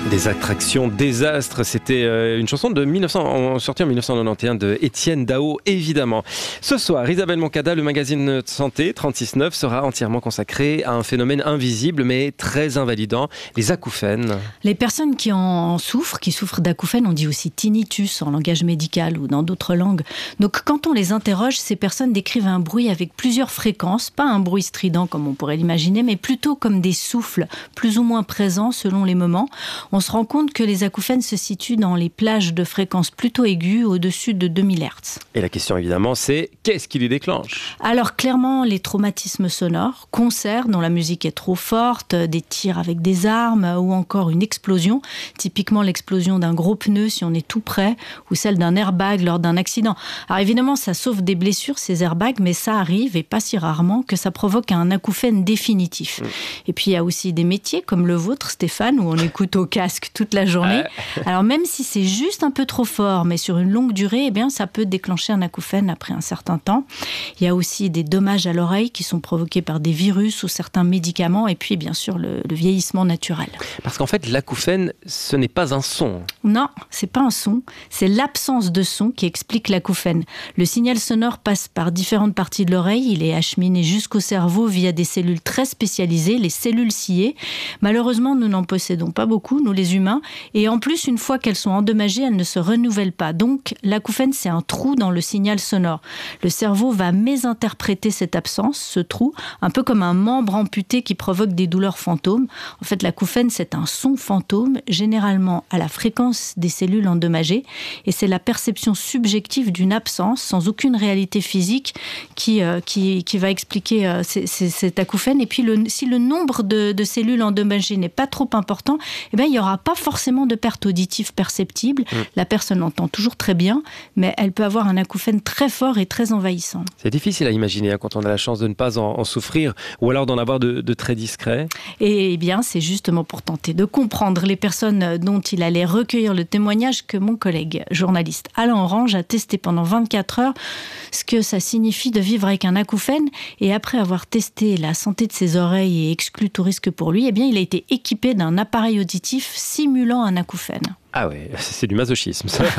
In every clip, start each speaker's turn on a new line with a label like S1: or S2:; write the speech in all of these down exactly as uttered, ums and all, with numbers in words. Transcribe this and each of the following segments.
S1: Des attractions désastres, c'était euh, une chanson de mille neuf cents, sortie en mille neuf cent quatre-vingt-onze de Étienne Dao, évidemment. Ce soir, Isabelle Moncada, le magazine de santé trente-six neuf sera entièrement consacré à un phénomène invisible mais très invalidant, les acouphènes.
S2: Les personnes qui en souffrent, qui souffrent d'acouphènes, on dit aussi tinnitus en langage médical ou dans d'autres langues. Donc quand on les interroge, ces personnes décrivent un bruit avec plusieurs fréquences, pas un bruit strident comme on pourrait l'imaginer, mais plutôt comme des souffles plus ou moins présents selon les moments. On se rend compte que les acouphènes se situent dans les plages de fréquences plutôt aiguës, au-dessus de deux mille hertz.
S1: Et la question évidemment, c'est qu'est-ce qui les déclenche ?
S2: Alors clairement, les traumatismes sonores, concerts dont la musique est trop forte, des tirs avec des armes ou encore une explosion, typiquement l'explosion d'un gros pneu si on est tout près, ou celle d'un airbag lors d'un accident. Alors évidemment, ça sauve des blessures, ces airbags, mais ça arrive, et pas si rarement, que ça provoque un acouphène définitif. Mmh. Et puis il y a aussi des métiers comme le vôtre, Stéphane, où on écoute au casque toute la journée. Ouais. Alors même si c'est juste un peu trop fort, mais sur une longue durée, eh bien, ça peut déclencher un acouphène après un certain temps. Il y a aussi des dommages à l'oreille qui sont provoqués par des virus ou certains médicaments, et puis bien sûr le, le vieillissement naturel.
S1: Parce qu'en fait, l'acouphène, ce n'est pas un son.
S2: Non, c'est pas un son, c'est l'absence de son qui explique l'acouphène. Le signal sonore passe par différentes parties de l'oreille, il est acheminé jusqu'au cerveau via des cellules très spécialisées, les cellules ciliées. Malheureusement, nous n'en possédons pas beaucoup, nous les humains, et en plus, une fois qu'elles sont endommagées, elles ne se renouvellent pas. Donc, l'acouphène, c'est un trou dans le signal sonore. Le cerveau va mésinterpréter cette absence, ce trou, un peu comme un membre amputé qui provoque des douleurs fantômes. En fait, l'acouphène, c'est un son fantôme, généralement à la fréquence des cellules endommagées, et c'est la perception subjective d'une absence, sans aucune réalité physique, qui, euh, qui, qui va expliquer euh, c- c- cet acouphène. Et puis, le, si le nombre de, de cellules endommagées n'est pas trop important, eh bien, il n'y aura pas forcément de perte auditive perceptible. Mmh. La personne entend toujours très bien, mais elle peut avoir un acouphène très fort et très envahissant.
S1: C'est difficile à imaginer hein, quand on a la chance de ne pas en, en souffrir, ou alors d'en avoir de, de très discrets.
S2: Et eh bien, c'est justement pour tenter de comprendre les personnes dont il allait recueillir le témoignage que mon collègue journaliste Alain Orange a testé pendant vingt-quatre heures ce que ça signifie de vivre avec un acouphène. Et après avoir testé la santé de ses oreilles et exclu tout risque pour lui, eh bien, il a été équipé d'un appareil auditif simulant un acouphène.
S1: Ah ouais, c'est du masochisme ça.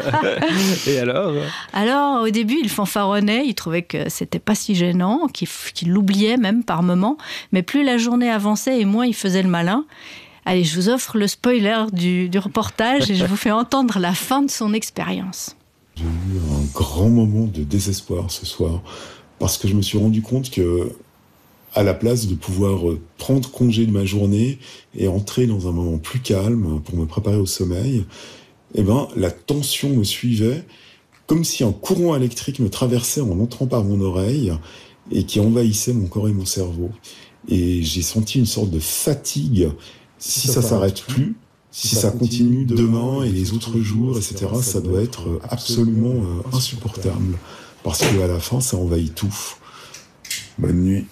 S1: Et alors
S2: Alors au début il fanfaronnait, il trouvait que c'était pas si gênant, qu'il, qu'il l'oubliait même par moments, mais plus la journée avançait et moins il faisait le malin. Allez, je vous offre le spoiler du, du reportage et je vous fais entendre la fin de son expérience.
S3: J'ai eu un grand moment de désespoir ce soir, parce que je me suis rendu compte que à la place de pouvoir prendre congé de ma journée et entrer dans un moment plus calme pour me préparer au sommeil, eh ben, la tension me suivait comme si un courant électrique me traversait en entrant par mon oreille et qui envahissait mon corps et mon cerveau. Et j'ai senti une sorte de fatigue. Si ça, ça s'arrête plus, si, si ça, ça continue demain et les autres jours, et cetera, ça doit être absolument insupportable. Parce qu'à la fin, ça envahit tout. Bonne nuit.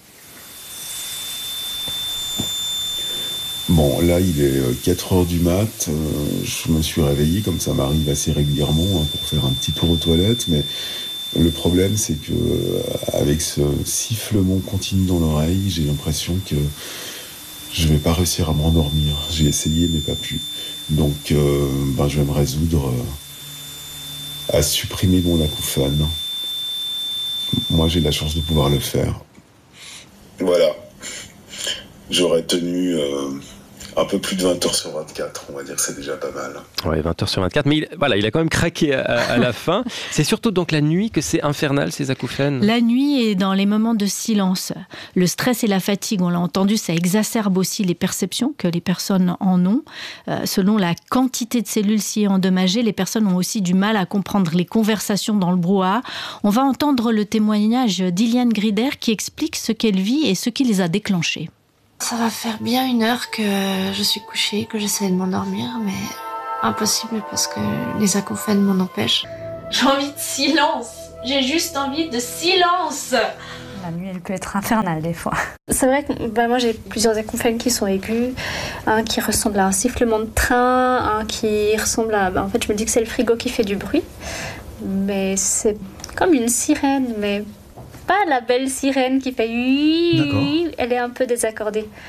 S3: Bon, là, il est quatre heures du mat. Euh, je me suis réveillé, comme ça m'arrive assez régulièrement, hein, pour faire un petit tour aux toilettes. Mais le problème, c'est que euh, avec ce sifflement continu dans l'oreille, j'ai l'impression que je vais pas réussir à m'endormir. J'ai essayé, mais pas pu. Donc, euh, ben, je vais me résoudre euh, à supprimer mon acouphène. Moi, j'ai la chance de pouvoir le faire. Voilà. J'aurais tenu euh, un peu plus de vingt heures sur vingt-quatre, on va dire que c'est déjà pas mal.
S1: Ouais, vingt heures sur vingt-quatre, mais il, voilà, il a quand même craqué à, à la fin. C'est surtout donc la nuit que c'est infernal, ces acouphènes.
S2: La nuit et dans les moments de silence. Le stress et la fatigue, on l'a entendu, ça exacerbe aussi les perceptions que les personnes en ont. Euh, selon la quantité de cellules si endommagées, les personnes ont aussi du mal à comprendre les conversations dans le brouhaha. On va entendre le témoignage d'Iliane Grider qui explique ce qu'elle vit et ce qui les a déclenchés.
S4: Ça va faire bien une heure que je suis couchée, que j'essaie de m'endormir, mais impossible parce que les acouphènes m'en empêchent. J'ai envie de silence. J'ai juste envie de silence.
S5: La nuit, elle peut être infernale des fois.
S4: C'est vrai que bah, moi j'ai plusieurs acouphènes qui sont aigus, un qui ressemble à un sifflement de train, un qui ressemble à... Bah, en fait, je me dis que c'est le frigo qui fait du bruit, mais c'est comme une sirène, mais pas la belle sirène qui fait...
S6: D'accord.
S4: Elle est un peu désaccordée.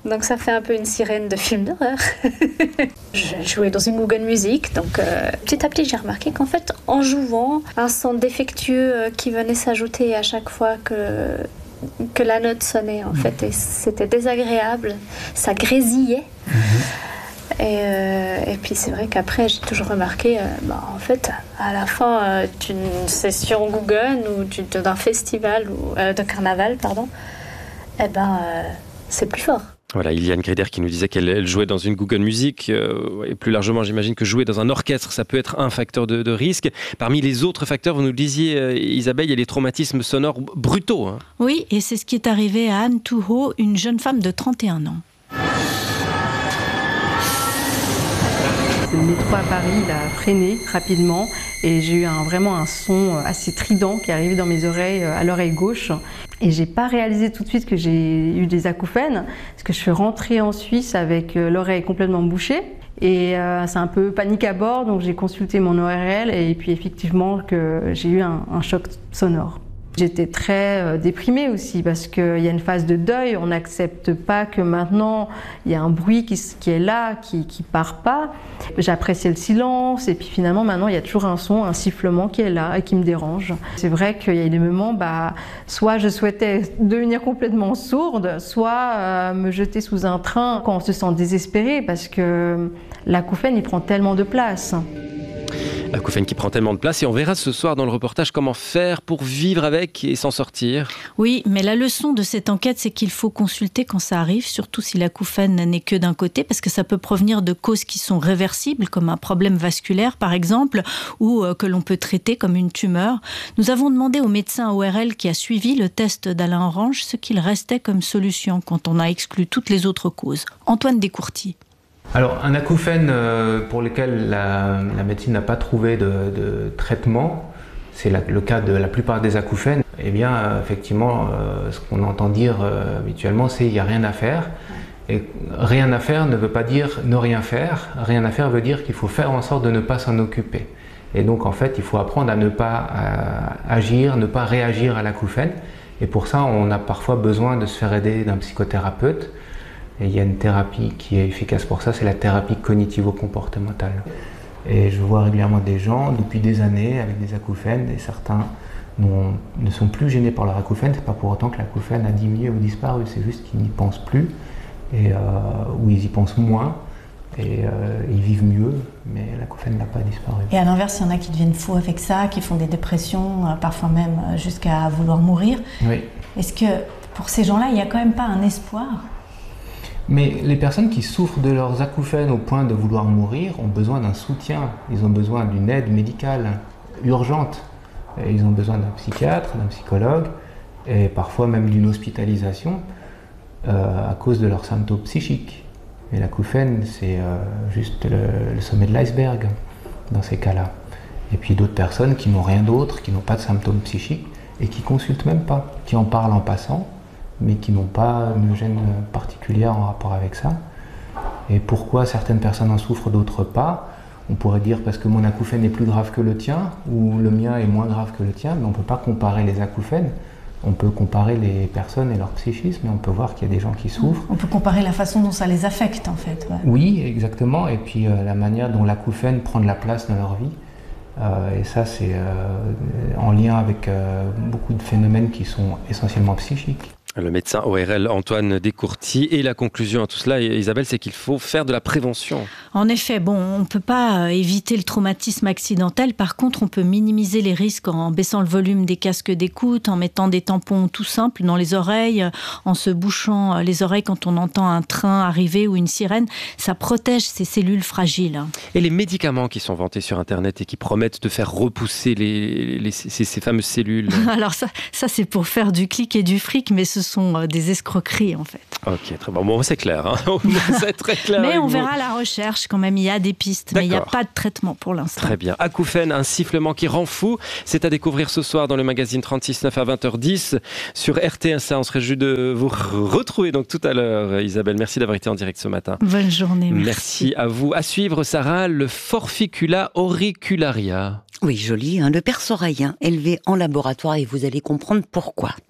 S4: Donc ça fait un peu une sirène de film d'horreur. Je jouais dans une Google Music, donc euh, petit à petit j'ai remarqué qu'en fait en jouant, un son défectueux euh, qui venait s'ajouter à chaque fois que, que la note sonnait en fait, et c'était désagréable, ça grésillait. Mm-hmm. Et, euh, et puis c'est vrai qu'après j'ai toujours remarqué, euh, bah, en fait à la fin euh, d'une session Google ou d'un festival, ou euh, de carnaval, pardon, eh ben euh, c'est plus fort.
S1: Voilà, Iliane Grider qui nous disait qu'elle elle jouait dans une Google Music, euh, et plus largement j'imagine que jouer dans un orchestre ça peut être un facteur de, de risque. Parmi les autres facteurs, vous nous le disiez euh, Isabelle, il y a les traumatismes sonores brutaux. Hein.
S2: Oui, et c'est ce qui est arrivé à Anne Touho, une jeune femme de trente et un ans.
S6: Le métro à Paris, il a freiné rapidement et j'ai eu un, vraiment un son assez strident qui est arrivé dans mes oreilles, à l'oreille gauche. Et j'ai pas réalisé tout de suite que j'ai eu des acouphènes, parce que je suis rentrée en Suisse avec l'oreille complètement bouchée. Et euh, c'est un peu panique à bord, donc j'ai consulté mon O R L et puis effectivement que j'ai eu un, un choc sonore. J'étais très euh, déprimée aussi parce qu'il y a une phase de deuil, on n'accepte pas que maintenant il y a un bruit qui, qui est là, qui ne part pas. J'appréciais le silence et puis finalement maintenant il y a toujours un son, un sifflement qui est là et qui me dérange. C'est vrai qu'il y a des moments, bah, soit je souhaitais devenir complètement sourde, soit euh, me jeter sous un train quand on se sent désespéré parce que l'acouphène il prend tellement de place.
S1: L'acouphène qui prend tellement de place, et on verra ce soir dans le reportage comment faire pour vivre avec et s'en sortir.
S2: Oui, mais la leçon de cette enquête, c'est qu'il faut consulter quand ça arrive, surtout si l'acouphène n'est que d'un côté, parce que ça peut provenir de causes qui sont réversibles, comme un problème vasculaire par exemple, ou euh, que l'on peut traiter comme une tumeur. Nous avons demandé au médecin O R L qui a suivi le test d'Alain Orange ce qu'il restait comme solution quand on a exclu toutes les autres causes. Antoine Descourtis.
S7: Alors, un acouphène euh, pour lequel la, la médecine n'a pas trouvé de, de traitement, c'est la, le cas de la plupart des acouphènes, eh bien, euh, effectivement, euh, ce qu'on entend dire euh, habituellement, c'est qu'il n'y a rien à faire. Et rien à faire ne veut pas dire ne rien faire. Rien à faire veut dire qu'il faut faire en sorte de ne pas s'en occuper. Et donc, en fait, il faut apprendre à ne pas euh, agir, ne pas réagir à l'acouphène. Et pour ça, on a parfois besoin de se faire aider d'un psychothérapeute. Et il y a une thérapie qui est efficace pour ça, c'est la thérapie cognitivo-comportementale. Et je vois régulièrement des gens depuis des années avec des acouphènes, et certains ne sont plus gênés par leur acouphène. C'est pas pour autant que l'acouphène a diminué ou disparu, c'est juste qu'ils n'y pensent plus, et, euh, ou ils y pensent moins, et euh, ils vivent mieux, mais l'acouphène n'a pas disparu.
S8: Et à l'inverse, il y en a qui deviennent fous avec ça, qui font des dépressions, parfois même jusqu'à vouloir mourir.
S7: Oui.
S8: Est-ce que pour ces gens-là, il n'y a quand même pas un espoir ?
S7: Mais les personnes qui souffrent de leurs acouphènes au point de vouloir mourir ont besoin d'un soutien, ils ont besoin d'une aide médicale urgente. Et ils ont besoin d'un psychiatre, d'un psychologue, et parfois même d'une hospitalisation euh, à cause de leurs symptômes psychiques. Et l'acouphène, c'est euh, juste le, le sommet de l'iceberg dans ces cas-là. Et puis d'autres personnes qui n'ont rien d'autre, qui n'ont pas de symptômes psychiques, et qui ne consultent même pas, qui en parlent en passant, mais qui n'ont pas une gêne particulière en rapport avec ça. Et pourquoi certaines personnes en souffrent, d'autres pas? On pourrait dire parce que mon acouphène est plus grave que le tien, ou le mien est moins grave que le tien, mais on ne peut pas comparer les acouphènes. On peut comparer les personnes et leur psychisme, et on peut voir qu'il y a des gens qui souffrent.
S8: On peut comparer la façon dont ça les affecte, en fait. Ouais.
S7: Oui, exactement, et puis euh, la manière dont l'acouphène prend de la place dans leur vie. Euh, et ça, c'est euh, en lien avec euh, beaucoup de phénomènes qui sont essentiellement psychiques.
S1: Le médecin O R L Antoine Descourtis. Et la conclusion à tout cela, Isabelle, c'est qu'il faut faire de la prévention.
S2: En effet, bon, on ne peut pas éviter le traumatisme accidentel. Par contre, on peut minimiser les risques en baissant le volume des casques d'écoute, en mettant des tampons tout simples dans les oreilles, en se bouchant les oreilles quand on entend un train arriver ou une sirène. Ça protège ces cellules fragiles.
S1: Et les médicaments qui sont vantés sur Internet et qui promettent de faire repousser les, les, ces, ces fameuses cellules.
S2: Alors ça, ça, c'est pour faire du clic et du fric, mais ce sont des escroqueries en fait.
S1: Ok, très bon. Bon, c'est clair. Hein. C'est très clair.
S2: Mais on verra la recherche quand même. Il y a des pistes, D'accord. mais il n'y a pas de traitement pour l'instant.
S1: Très bien. Acouphène, un sifflement qui rend fou. C'est à découvrir ce soir dans le magazine trente-six neuf à vingt heures dix sur R T S A. On se réjouit de vous retrouver donc tout à l'heure. Isabelle, merci d'avoir été en direct ce matin.
S2: Bonne journée. Merci,
S1: merci à vous. À suivre, Sarah, le Forficula auricularia.
S9: Oui, joli, hein, le perce oreillien élevé en laboratoire et vous allez comprendre pourquoi.